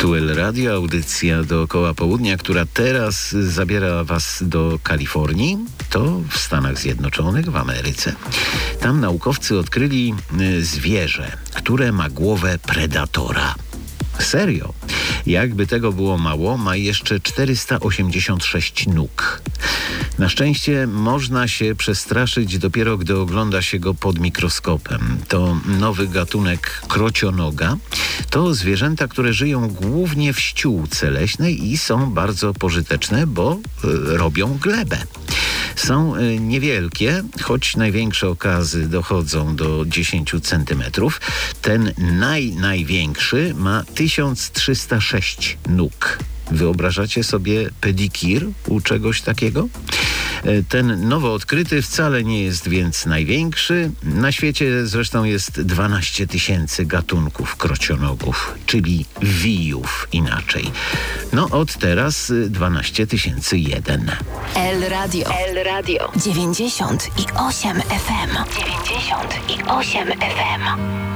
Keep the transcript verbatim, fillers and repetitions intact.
Tu El Radio, audycja dookoła południa, która teraz zabiera Was do Kalifornii. To w Stanach Zjednoczonych, w Ameryce. Tam naukowcy odkryli zwierzę, które ma głowę predatora. Serio? Jakby tego było mało, ma jeszcze czterysta osiemdziesiąt sześć nóg. Na szczęście można się przestraszyć dopiero, gdy ogląda się go pod mikroskopem. To nowy gatunek krocionoga. To zwierzęta, które żyją głównie w ściółce leśnej i są bardzo pożyteczne, bo y, robią glebę. Są y, niewielkie, choć największe okazy dochodzą do dziesięć centymetrów. Ten naj, największy ma tysiąc trzysta sześć nóg. Wyobrażacie sobie pedikir u czegoś takiego? Ten nowo odkryty wcale nie jest więc największy. Na świecie zresztą jest dwanaście tysięcy gatunków krocionogów, czyli wijów inaczej. No od teraz dwanaście tysięcy jeden. El Radio. El Radio. dziewięćdziesiąt i osiem F M. dziewięćdziesiąt i osiem F M.